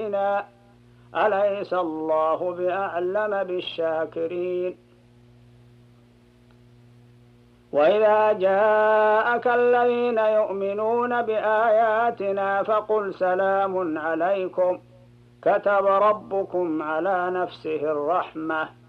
علينا أليس الله بأعلم بالشاكرين وإذا جاءك الذين يؤمنون بآياتنا فقل سلام عليكم كتب ربكم على نفسه الرحمة